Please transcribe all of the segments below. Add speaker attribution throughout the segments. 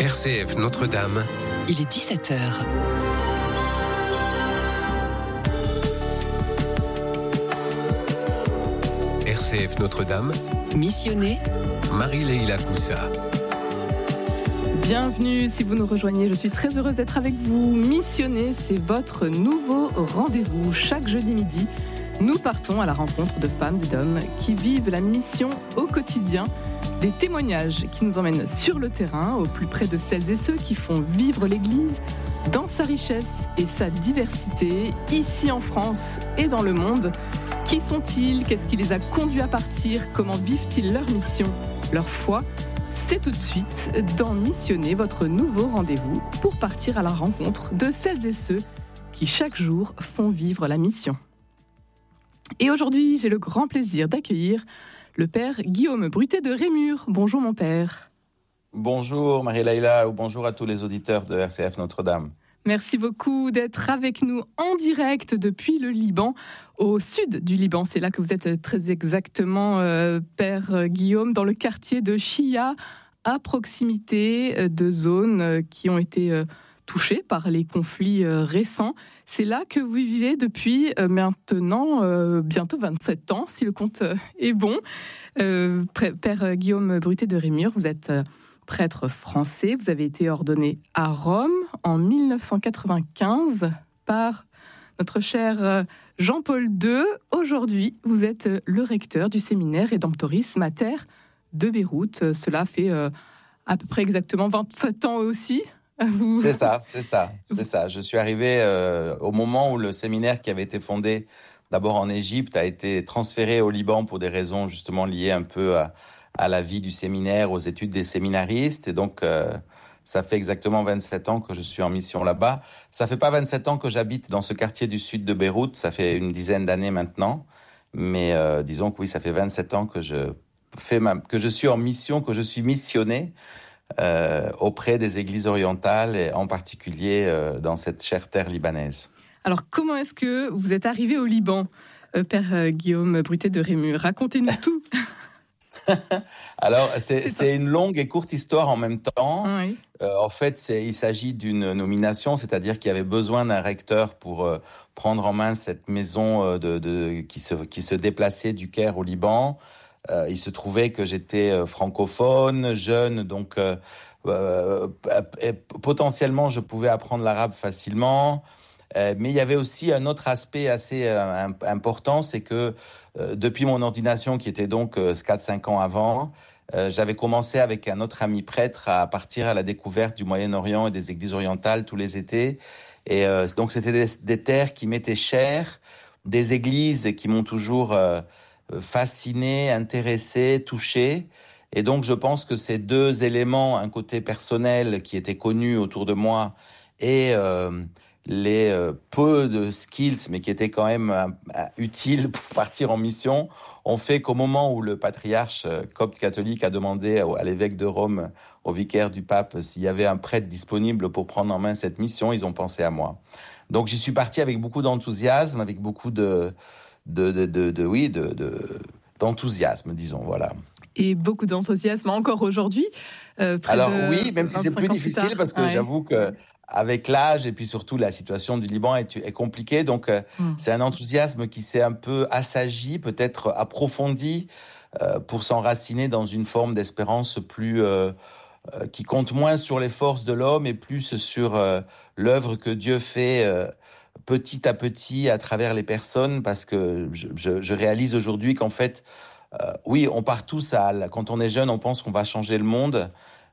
Speaker 1: RCF Notre-Dame.
Speaker 2: Il est 17h.
Speaker 1: RCF Notre-Dame.
Speaker 2: Missionné.
Speaker 1: Marie-Leila Coussa.
Speaker 3: Bienvenue si vous nous rejoignez, je suis très heureuse d'être avec vous. Missionné, c'est votre nouveau rendez-vous. Chaque jeudi midi, nous partons à la rencontre de femmes et d'hommes qui vivent la mission au quotidien. Des témoignages qui nous emmènent sur le terrain, au plus près de celles et ceux qui font vivre l'Église dans sa richesse et sa diversité, ici en France et dans le monde. Qui sont-ils ? Qu'est-ce qui les a conduits à partir ? Comment vivent-ils leur mission, leur foi ? C'est tout de suite dans Missionner, votre nouveau rendez-vous pour partir à la rencontre de celles et ceux qui chaque jour font vivre la mission. Et aujourd'hui, j'ai le grand plaisir d'accueillir le père Guillaume Brutet de Rémur. Bonjour mon père.
Speaker 4: Bonjour Marie-Leila, ou bonjour à tous les auditeurs de RCF Notre-Dame.
Speaker 3: Merci beaucoup d'être avec nous en direct depuis le Liban, au sud du Liban. C'est là que vous êtes très exactement, père Guillaume, dans le quartier de Chia, à proximité de zones qui ont été touchées par les conflits récents. C'est là que vous vivez depuis maintenant bientôt 27 ans, si le compte est bon. Père Guillaume Brutet de Rémur, vous êtes prêtre français. Vous avez été ordonné à Rome en 1995 par notre cher Jean-Paul II. Aujourd'hui, vous êtes le recteur du séminaire Redemptoris Mater de Beyrouth. Cela fait à peu près exactement 27 ans aussi.
Speaker 4: C'est ça. Je suis arrivé au moment où le séminaire qui avait été fondé d'abord en Égypte a été transféré au Liban pour des raisons justement liées un peu à la vie du séminaire, aux études des séminaristes. Et donc, ça fait exactement 27 ans que je suis en mission là-bas. Ça fait pas 27 ans que j'habite dans ce quartier du sud de Beyrouth. Ça fait une dizaine d'années maintenant. Mais disons que oui, ça fait 27 ans que je suis en mission, que je suis missionné auprès des églises orientales, et en particulier dans cette chère terre libanaise.
Speaker 3: Alors, comment est-ce que vous êtes arrivé au Liban, père Guillaume Brutet de Rémur ? Racontez-nous tout.
Speaker 4: Alors, c'est une longue et courte histoire en même temps.
Speaker 3: Oui.
Speaker 4: En fait, il s'agit d'une nomination, c'est-à-dire qu'il y avait besoin d'un recteur pour prendre en main cette maison qui se déplaçait du Caire au Liban. Il se trouvait que j'étais francophone, jeune, donc potentiellement je pouvais apprendre l'arabe facilement. Mais il y avait aussi un autre aspect assez important, c'est que depuis mon ordination, qui était donc 4-5 ans avant, j'avais commencé avec un autre ami prêtre à partir à la découverte du Moyen-Orient et des églises orientales tous les étés. Et donc c'était des terres qui m'étaient chères, des églises qui m'ont toujours fasciné, intéressé, touché. Et donc je pense que ces deux éléments, un côté personnel qui était connu autour de moi et les peu de skills, mais qui étaient quand même utiles pour partir en mission, ont fait qu'au moment où le patriarche copte catholique a demandé à l'évêque de Rome, au vicaire du pape, s'il y avait un prêtre disponible pour prendre en main cette mission, ils ont pensé à moi. Donc j'y suis parti avec beaucoup d'enthousiasme, avec beaucoup d'enthousiasme, disons, voilà.
Speaker 3: Et beaucoup d'enthousiasme encore aujourd'hui.
Speaker 4: Alors oui, même si c'est plus difficile, parce que j'avoue que avec l'âge et puis surtout la situation du Liban est compliquée, donc c'est un enthousiasme qui s'est un peu assagi, peut-être approfondi, pour s'enraciner dans une forme d'espérance plus qui compte moins sur les forces de l'homme et plus sur l'œuvre que Dieu fait petit à petit à travers les personnes, parce que je réalise aujourd'hui qu'en fait, oui, on part tous quand on est jeune, on pense qu'on va changer le monde.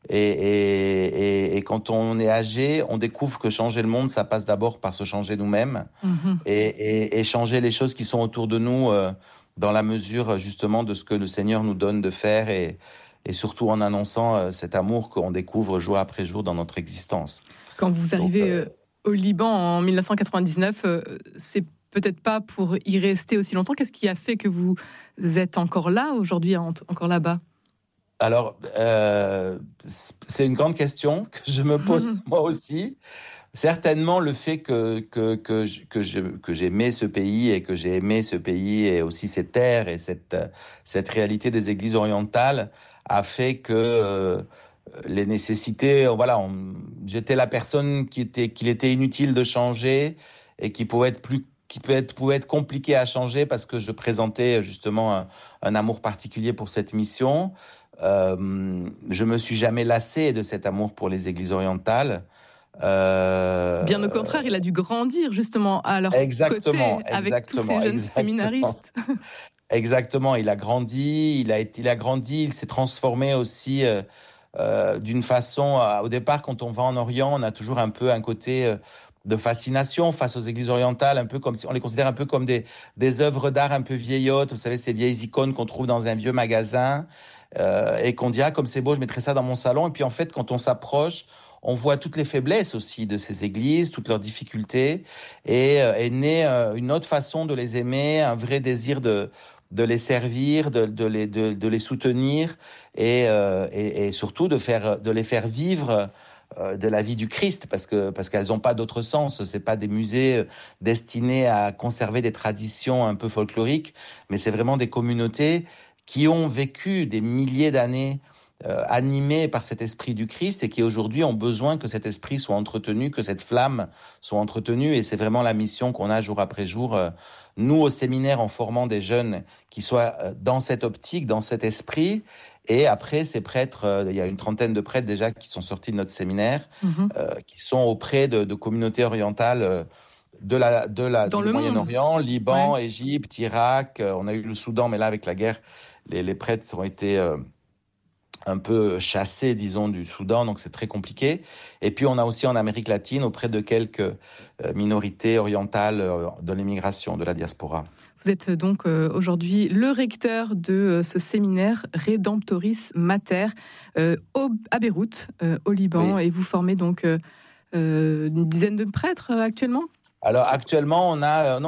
Speaker 4: Et quand on est âgé, on découvre que changer le monde, ça passe d'abord par se changer nous-mêmes et changer les choses qui sont autour de nous dans la mesure justement de ce que le Seigneur nous donne de faire et surtout en annonçant cet amour qu'on découvre jour après jour dans notre existence.
Speaker 3: Quand vous arrivez au Liban en 1999, c'est peut-être pas pour y rester aussi longtemps. Qu'est-ce qui a fait que vous êtes encore là aujourd'hui, encore là-bas ?
Speaker 4: Alors, c'est une grande question que je me pose moi aussi. Certainement le fait que j'aimais ce pays et que j'ai aimé ce pays et aussi ces terres et cette réalité des églises orientales a fait que les nécessités, j'étais la personne qu'il était inutile de changer et qui pouvait être compliqué à changer parce que je présentais justement un amour particulier pour cette mission. Je me suis jamais lassé de cet amour pour les églises orientales.
Speaker 3: Bien au contraire, il a dû grandir justement à leur côté avec tous ces jeunes séminaristes.
Speaker 4: Exactement, il a grandi, il s'est transformé aussi d'une façon. Au départ, quand on va en Orient, on a toujours un peu un côté de fascination face aux églises orientales, un peu comme si on les considère un peu comme des œuvres d'art un peu vieillottes. Vous savez, ces vieilles icônes qu'on trouve dans un vieux magasin et qu'on dit comme c'est beau, je mettrais ça dans mon salon. Et puis en fait, quand on s'approche, on voit toutes les faiblesses aussi de ces églises, toutes leurs difficultés, et est née une autre façon de les aimer, un vrai désir de les servir, de les soutenir, et surtout de les faire vivre de la vie du Christ, parce qu'elles n'ont pas d'autre sens. C'est pas des musées destinés à conserver des traditions un peu folkloriques, mais c'est vraiment des communautés qui ont vécu des milliers d'années animés par cet esprit du Christ et qui aujourd'hui ont besoin que cet esprit soit entretenu, que cette flamme soit entretenue. Et c'est vraiment la mission qu'on a jour après jour, nous au séminaire, en formant des jeunes qui soient dans cette optique, dans cet esprit. Et après, ces prêtres, il y a une trentaine de prêtres déjà qui sont sortis de notre séminaire, qui sont auprès de communautés orientales du Moyen-Orient, Liban, Égypte, Irak. On a eu le Soudan, mais là, avec la guerre, les prêtres ont été un peu chassés, disons, du Soudan, donc c'est très compliqué. Et puis on a aussi en Amérique latine, auprès de quelques minorités orientales de l'immigration, de la diaspora.
Speaker 3: Vous êtes donc aujourd'hui le recteur de ce séminaire Redemptoris Mater à Beyrouth, au Liban, et vous formez donc une dizaine de prêtres actuellement ?
Speaker 4: Alors actuellement, on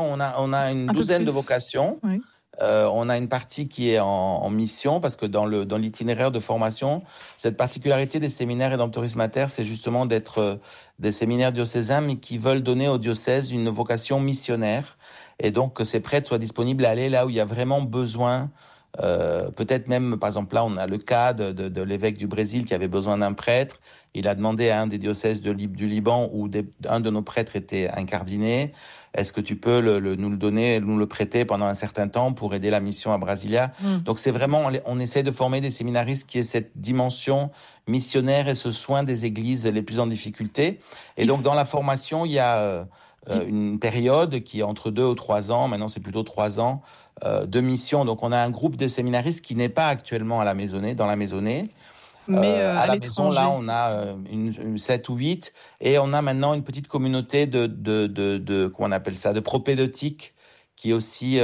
Speaker 4: a une douzaine de vocations. Oui. On a une partie qui est en mission, parce que dans l'itinéraire de formation, cette particularité des séminaires Redemptoris Mater, c'est justement d'être des séminaires diocésains, mais qui veulent donner au diocèse une vocation missionnaire, et donc que ces prêtres soient disponibles à aller là où il y a vraiment besoin. Peut-être même, par exemple, là, on a le cas de l'évêque du Brésil qui avait besoin d'un prêtre. Il a demandé à un des diocèses du Liban où un de nos prêtres était incardiné. Est-ce que tu peux nous le donner, nous le prêter pendant un certain temps pour aider la mission à Brasilia ? Donc c'est vraiment, on essaie de former des séminaristes qui aient cette dimension missionnaire et ce soin des églises les plus en difficulté. Et donc dans la formation, il y a une période qui est entre 2 ou 3 ans, maintenant c'est plutôt 3 ans, de mission. Donc on a un groupe de séminaristes qui n'est pas actuellement à la Maisonnée, dans la Maisonnée.
Speaker 3: Mais
Speaker 4: à la maison, là, on a une 7 ou 8, et on a maintenant une petite communauté comment on appelle ça, de propédeutique, qui aussi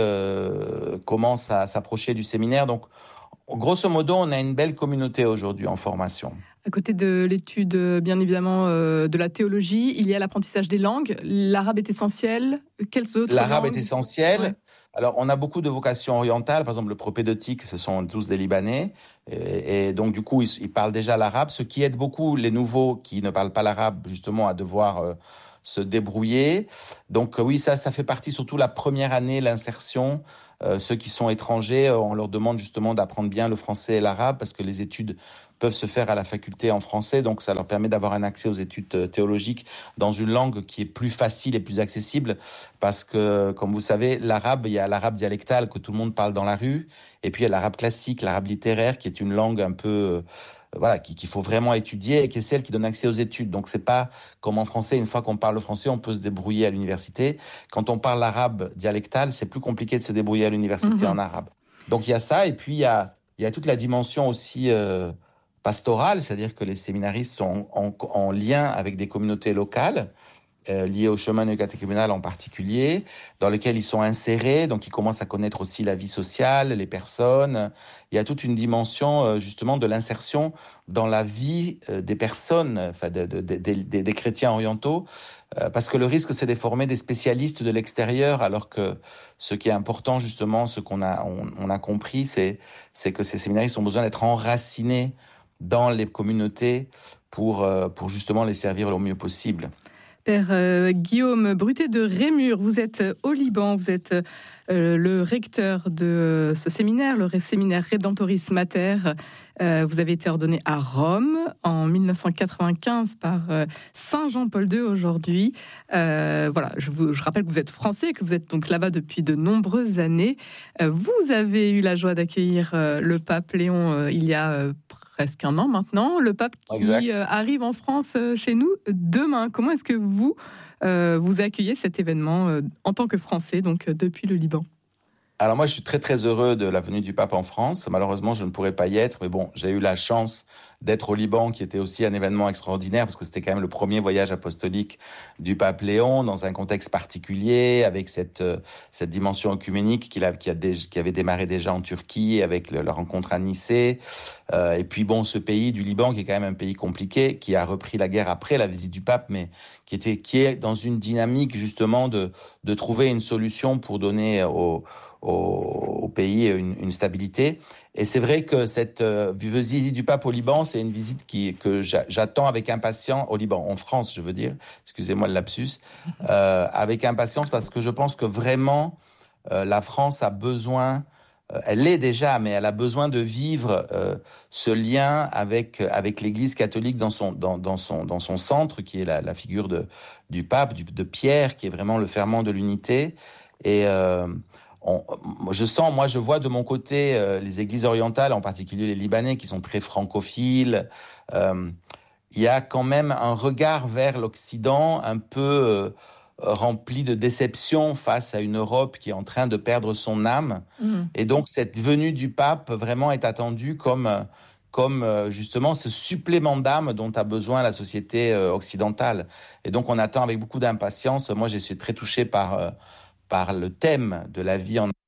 Speaker 4: commence à s'approcher du séminaire. Donc, grosso modo, on a une belle communauté aujourd'hui en formation.
Speaker 3: À côté de l'étude, bien évidemment, de la théologie, il y a l'apprentissage des langues. L'arabe est essentiel. Quelles autres
Speaker 4: L'arabe
Speaker 3: langues ?
Speaker 4: est essentiel.
Speaker 3: Ouais.
Speaker 4: Alors, on a beaucoup de vocations orientales. Par exemple, le propédeutique, ce sont tous des Libanais. Et donc, du coup, ils parlent déjà l'arabe, ce qui aide beaucoup les nouveaux qui ne parlent pas l'arabe, justement, à devoir se débrouiller. Donc, oui, ça fait partie, surtout la première année, l'insertion. Ceux qui sont étrangers, on leur demande justement d'apprendre bien le français et l'arabe, parce que les études peuvent se faire à la faculté en français, donc ça leur permet d'avoir un accès aux études théologiques dans une langue qui est plus facile et plus accessible, parce que, comme vous savez, l'arabe, il y a l'arabe dialectal que tout le monde parle dans la rue, et puis il y a l'arabe classique, l'arabe littéraire, qui est une langue un peu... qu'il faut vraiment étudier, et qui est celle qui donne accès aux études. Donc c'est pas comme en français, une fois qu'on parle le français, on peut se débrouiller à l'université. Quand on parle l'arabe dialectal, c'est plus compliqué de se débrouiller à l'université en arabe. Donc il y a ça, et puis il y a toute la dimension aussi pastorale, c'est-à-dire que les séminaristes sont en lien avec des communautés locales, liées au chemin catéchuménal en particulier, dans lesquels ils sont insérés, donc ils commencent à connaître aussi la vie sociale, les personnes. Il y a toute une dimension justement de l'insertion dans la vie des personnes, enfin des chrétiens orientaux, parce que le risque c'est de former des spécialistes de l'extérieur, alors que ce qui est important justement, ce qu'on a compris, c'est que ces séminaristes ont besoin d'être enracinés dans les communautés pour justement les servir le mieux possible.
Speaker 3: Père Guillaume Brutet de Rémur, vous êtes au Liban, vous êtes le recteur de ce séminaire, le séminaire Redemptoris Mater. Vous avez été ordonné à Rome en 1995 par Saint Jean-Paul II aujourd'hui. Voilà, je rappelle que vous êtes français, que vous êtes donc là-bas depuis de nombreuses années. Vous avez eu la joie d'accueillir le pape Léon il y a presque un an maintenant, le pape qui arrive en France chez nous demain. Comment est-ce que vous accueillez cet événement en tant que Français, donc depuis le Liban ?
Speaker 4: Alors moi, je suis très très heureux de la venue du pape en France. Malheureusement, je ne pourrais pas y être, mais bon, j'ai eu la chance d'être au Liban, qui était aussi un événement extraordinaire, parce que c'était quand même le premier voyage apostolique du pape Léon, dans un contexte particulier, avec cette dimension œcuménique qui avait démarré déjà en Turquie, avec la rencontre à Nicée. Et puis bon, ce pays du Liban, qui est quand même un pays compliqué, qui a repris la guerre après la visite du pape, mais qui est dans une dynamique justement de trouver une solution pour donner au pays une stabilité. Et c'est vrai que cette visite du pape au Liban, c'est une visite que j'attends avec impatience, au Liban, en France, je veux dire, excusez-moi le lapsus, avec impatience, parce que je pense que vraiment, la France a besoin, elle l'est déjà, mais elle a besoin de vivre ce lien avec l'Église catholique dans son centre, qui est la figure du pape, de Pierre, qui est vraiment le ferment de l'unité. Et je vois de mon côté les églises orientales, en particulier les Libanais, qui sont très francophiles. Il y a quand même un regard vers l'Occident un peu rempli de déception face à une Europe qui est en train de perdre son âme. Et donc cette venue du pape vraiment est attendue comme justement ce supplément d'âme dont a besoin la société occidentale. Et donc on attend avec beaucoup d'impatience. Moi, je suis très touché par le thème de la vie en